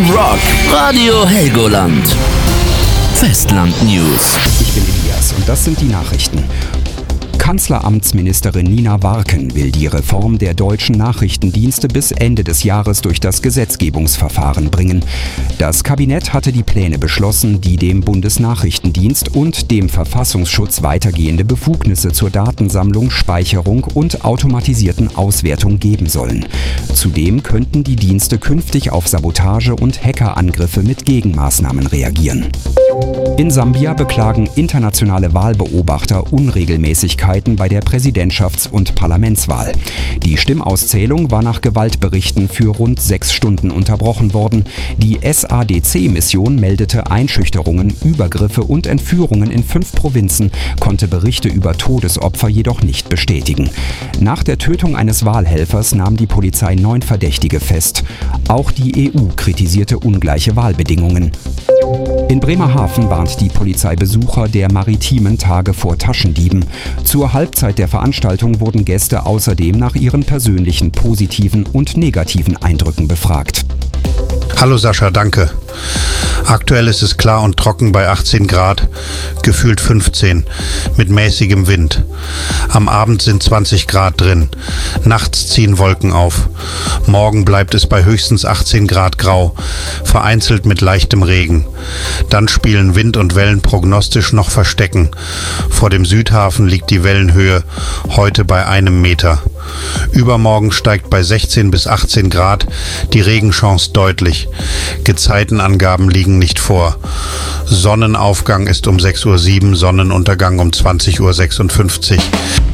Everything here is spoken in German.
Rock, Radio Helgoland. Festland News. Ich bin Elias und das sind die Nachrichten. Kanzleramtsministerin Nina Warken will die Reform der deutschen Nachrichtendienste bis Ende des Jahres durch das Gesetzgebungsverfahren bringen. Das Kabinett hatte die Pläne beschlossen, die dem Bundesnachrichtendienst und dem Verfassungsschutz weitergehende Befugnisse zur Datensammlung, Speicherung und automatisierten Auswertung geben sollen. Zudem könnten die Dienste künftig auf Sabotage und Hackerangriffe mit Gegenmaßnahmen reagieren. In Sambia beklagen internationale Wahlbeobachter Unregelmäßigkeiten bei der Präsidentschafts- und Parlamentswahl. Die Stimmauszählung war nach Gewaltberichten für rund 6 Stunden unterbrochen worden. Die SADC-Mission meldete Einschüchterungen, Übergriffe und Entführungen in 5 Provinzen, konnte Berichte über Todesopfer jedoch nicht bestätigen. Nach der Tötung eines Wahlhelfers nahm die Polizei 9 Verdächtige fest. Auch die EU kritisierte ungleiche Wahlbedingungen. In Bremerhaven warnt die Polizei Besucher der maritimen Tage vor Taschendieben. Zur Halbzeit der Veranstaltung wurden Gäste außerdem nach ihren persönlichen positiven und negativen Eindrücken befragt. Hallo Sascha, danke. Aktuell ist es klar und trocken bei 18 Grad, gefühlt 15, mit mäßigem Wind. Am Abend sind 20 Grad drin. Nachts ziehen Wolken auf. Morgen bleibt es bei höchstens 18 Grad grau, vereinzelt mit leichtem Regen. Dann spielen Wind und Wellen prognostisch noch Verstecken. Vor dem Südhafen liegt die Wellenhöhe heute bei 1 Meter. Übermorgen steigt bei 16 bis 18 Grad die Regenchance deutlich. Gezeitenangaben liegen nicht vor. Sonnenaufgang ist um 6:07 Uhr, Sonnenuntergang um 20:56 Uhr.